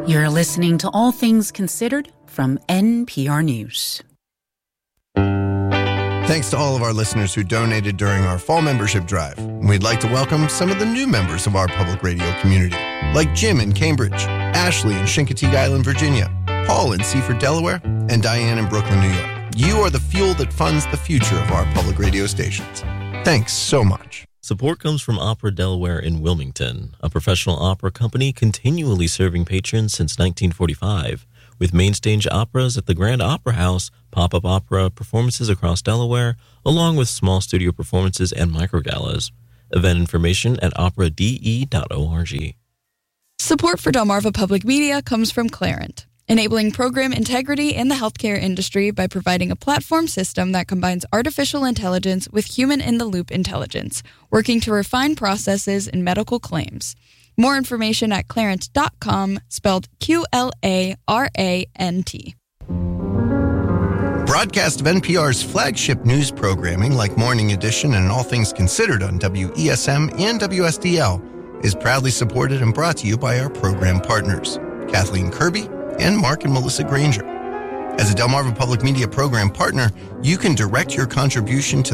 You're listening to All Things Considered from NPR News. Thanks to all of our listeners who donated during our fall membership drive. We'd like to welcome some of the new members of our public radio community, like Jim in Cambridge, Ashley in Chincoteague Island, Virginia, Paul in Seaford, Delaware, and Diane in Brooklyn, New York. You are the fuel that funds the future of our public radio stations. Thanks so much. Support comes from Opera Delaware in Wilmington, a professional opera company continually serving patrons since 1945, with main stage operas at the Grand Opera House, pop-up opera performances across Delaware, along with small studio performances and microgalas. Event information at operade.org. Support for Delmarva Public Media comes from Clarent, enabling program integrity in the healthcare industry by providing a platform system that combines artificial intelligence with human-in-the-loop intelligence, working to refine processes in medical claims. More information at clarent.com, spelled QLARANT. Broadcast of NPR's flagship news programming like Morning Edition and All Things Considered on WESM and WSDL is proudly supported and brought to you by our program partners, Kathleen Kirby and Mark and Melissa Granger. As a Delmarva Public Media program partner, you can direct your contribution to